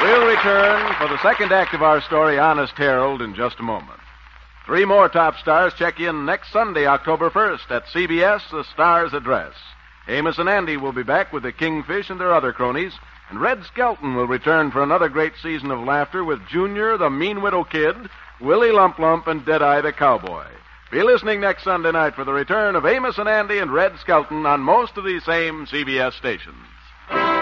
We'll return for the second act of our story, Honest Harold, in just a moment. 3 more top stars check in next Sunday, October 1st, at CBS, The Star's Address. Amos and Andy will be back with the Kingfish and their other cronies, and Red Skelton will return for another great season of laughter with Junior, the Mean Widow Kid, Willie Lump Lump, and Deadeye the Cowboy. Be listening next Sunday night for the return of Amos and Andy and Red Skelton on most of these same CBS stations.